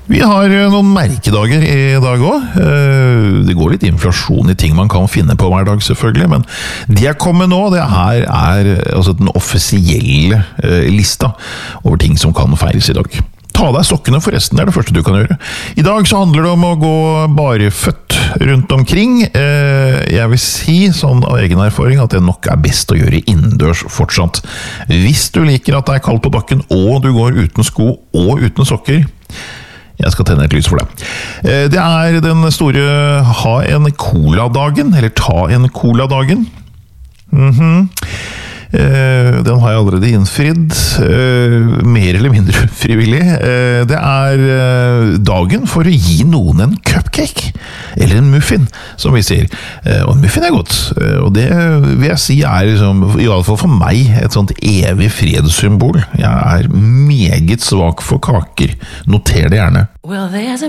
Vi har noen merkedager i dag også. Det går litt inflasjon i ting man kan finne på hver dag selvfølgelig, men det jeg kommer nå, det her er altså den offisielle lista over ting som kan feires i dag. Ta deg sokkene forresten, det er det første du kan gjøre. I dag så handler det om å gå bareføtt rundt omkring. Jeg vil si, sånn av egen erfaring, at det nok er best å gjøre innendørs fortsatt. Hvis du liker at det er kaldt på bakken, og du går uten sko og uten sokker, jeg skal tenne et lys for deg. Det er den store ha en cola-dagen, eller ta en cola-dagen. Den har jeg allerede innfridd, mer eller mindre frivillig. Det er dagen for å gi noen en cupcake, eller en muffin, som vi sier. Og en muffin er godt, og det vil jeg si er, liksom, i alle fall for meg, et sånt evig fredssymbol. Jeg er meget svak for kaker, noter det gjerne. Well, there's a